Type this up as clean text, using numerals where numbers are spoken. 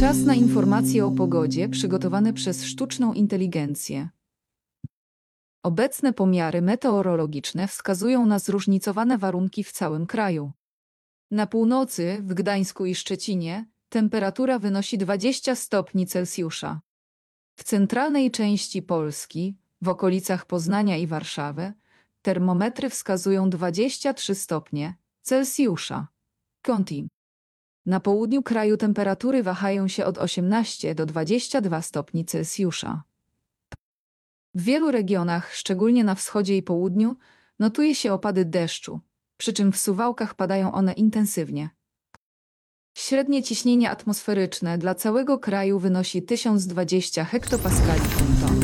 Czas na informacje o pogodzie przygotowane przez sztuczną inteligencję. Obecne pomiary meteorologiczne wskazują na zróżnicowane warunki w całym kraju. Na północy, w Gdańsku i Szczecinie, temperatura wynosi 20 stopni Celsjusza. W centralnej części Polski, w okolicach Poznania i Warszawy, termometry wskazują 23 stopnie Celsjusza. Conti. Na południu kraju temperatury wahają się od 18 do 22 stopni Celsjusza. W wielu regionach, szczególnie na wschodzie i południu, notuje się opady deszczu, przy czym w Suwałkach padają one intensywnie. Średnie ciśnienie atmosferyczne dla całego kraju wynosi 1020 hektopaskali/ton.